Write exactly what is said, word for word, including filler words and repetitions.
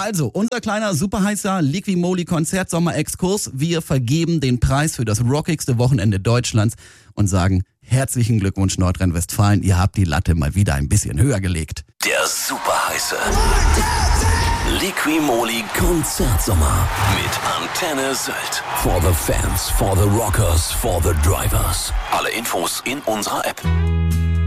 Also, unser kleiner, super heißer Liqui-Moly-Konzert-Sommer-Exkurs. Wir vergeben den Preis für das rockigste Wochenende Deutschlands und sagen herzlichen Glückwunsch Nordrhein-Westfalen. Ihr habt die Latte mal wieder ein bisschen höher gelegt. Der super heiße Liqui-Moly-Konzertsommer mit Antenne Sylt. For the fans, for the rockers, for the drivers. Alle Infos in unserer App.